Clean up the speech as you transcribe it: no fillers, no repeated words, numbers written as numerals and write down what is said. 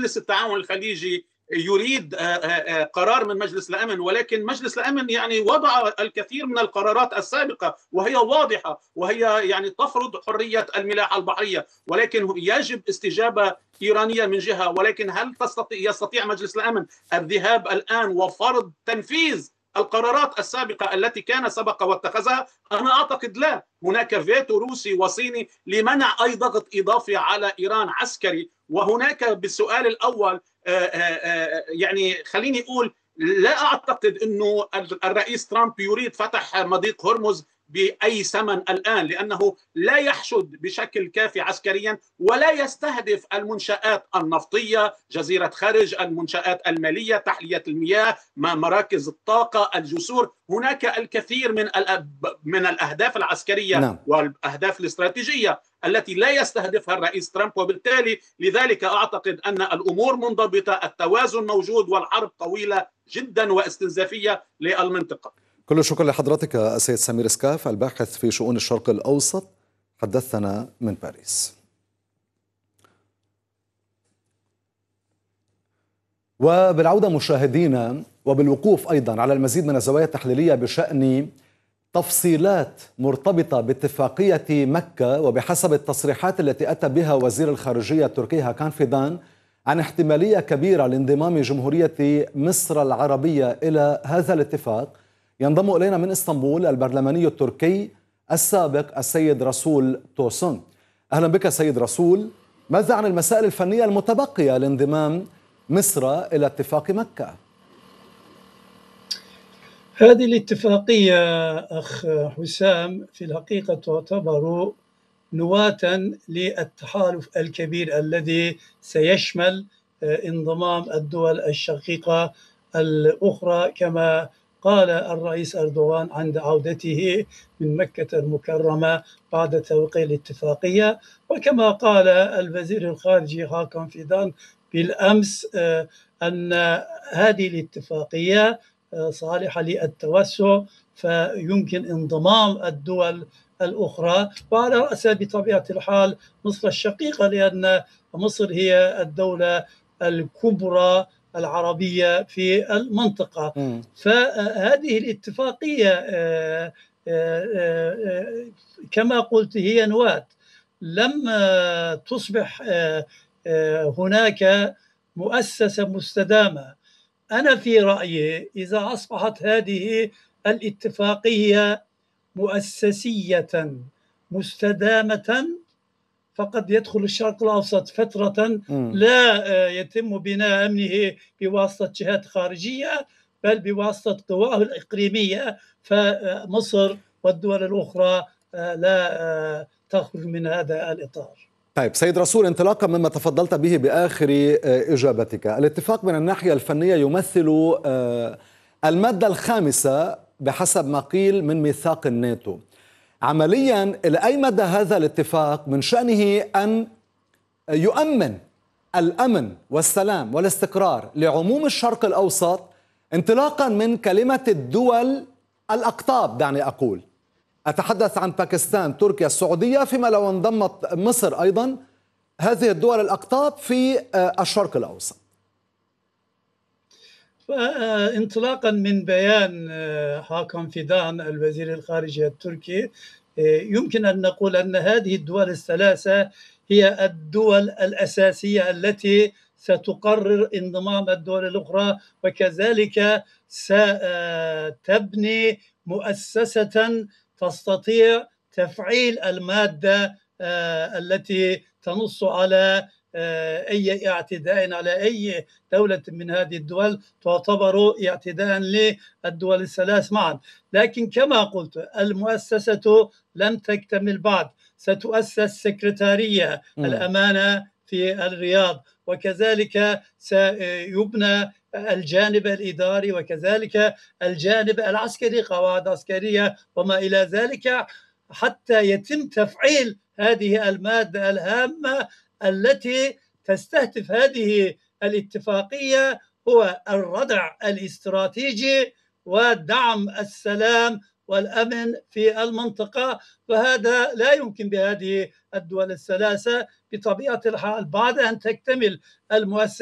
مجلس التعاون الخليجي يريد قرار من مجلس الأمن، ولكن مجلس الأمن يعني وضع الكثير من القرارات السابقة وهي واضحة، وهي يعني تفرض حرية الملاحة البحرية، ولكن يجب استجابة إيرانية من جهة. ولكن هل يستطيع مجلس الأمن الذهاب الآن وفرض تنفيذ القرارات السابقة التي كان سبق واتخذها؟ أنا أعتقد لا. هناك فيتو روسي وصيني لمنع أي ضغط إضافي على إيران عسكري. وهناك بالسؤال الأول يعني خليني أقول لا أعتقد أنه الرئيس ترامب يريد فتح مضيق هرمز بأي ثمن الآن، لأنه لا يحشد بشكل كافي عسكريا ولا يستهدف المنشآت النفطية، جزيرة خرج، المنشآت المالية، تحلية المياه، مراكز الطاقة، الجسور. هناك الكثير من الأهداف العسكرية نعم. والأهداف الاستراتيجية التي لا يستهدفها الرئيس ترامب، وبالتالي لذلك أعتقد أن الأمور منضبطة، التوازن موجود، والحرب طويلة جدا واستنزافية للمنطقة. كل الشكر لحضرتك السيد سمير سكاف الباحث في شؤون الشرق الأوسط، حدثنا من باريس. وبالعودة مشاهدينا وبالوقوف أيضا على المزيد من الزوايا التحليلية بشأن تفصيلات مرتبطة باتفاقية مكة، وبحسب التصريحات التي أتى بها وزير الخارجية التركي هاكان فيدان عن احتمالية كبيرة لانضمام جمهورية مصر العربية إلى هذا الاتفاق، ينضم إلينا من إسطنبول البرلماني التركي السابق السيد رسول توسون. أهلا بك سيد رسول. ماذا عن المسائل الفنية المتبقية لانضمام مصر إلى اتفاق مكة؟ هذه الاتفاقية أخ حسام في الحقيقة تعتبر نواة للتحالف الكبير الذي سيشمل انضمام الدول الشقيقة الأخرى، كما قال الرئيس أردوغان عند عودته من مكة المكرمة بعد توقيع الاتفاقية، وكما قال الوزير الخارجي هاكان فيدان بالأمس أن هذه الاتفاقية صالحة للتوسع، فيمكن انضمام الدول الأخرى، وعلى رأسها بطبيعة الحال مصر الشقيقة، لأن مصر هي الدولة الكبرى العربية في المنطقة. فهذه الاتفاقية كما قلت هي نواة، لم تصبح هناك مؤسسة مستدامة. أنا في رأيي إذا أصبحت هذه الاتفاقية مؤسسية مستدامة فقد يدخل الشرق الأوسط فترة لا يتم بناء أمنه بواسطة جهات خارجية بل بواسطة قواه الإقليمية، فمصر والدول الأخرى لا تخرج من هذا الإطار. طيب سيد رسول، انطلاقا مما تفضلت به بآخر إجابتك، الاتفاق من الناحية الفنية يمثل المادة الخامسة بحسب ما قيل من ميثاق الناتو. عمليا إلى أي مدى هذا الاتفاق من شأنه أن يؤمن الأمن والسلام والاستقرار لعموم الشرق الأوسط، انطلاقا من كلمة الدول الأقطاب؟ دعني أقول أتحدث عن باكستان، تركيا، السعودية، فيما لو انضمت مصر أيضا، هذه الدول الأقطاب في الشرق الأوسط. انطلاقا من بيان هاكان فيدان الوزير الخارجية التركي، يمكن أن نقول أن هذه الدول الثلاثة هي الدول الأساسية التي ستقرر انضمام الدول الأخرى، وكذلك ستبني مؤسسة تستطيع تفعيل المادة التي تنص على أي اعتداء على أي دولة من هذه الدول تعتبر اعتداء للدول الثلاث معا. لكن كما قلت المؤسسة لم تكتمل بعد، ستؤسس سكرتارية الأمانة في الرياض، وكذلك سيبنى الجانب الإداري وكذلك الجانب العسكري، قواعد عسكرية وما إلى ذلك، حتى يتم تفعيل هذه المادة الهامة التي تستهدف هذه الاتفاقية، هو الردع الاستراتيجي ودعم السلام والأمن في المنطقة. وهذا لا يمكن بهذه الدول الثلاثة بطبيعة الحال بعد أن تكتمل المؤسسة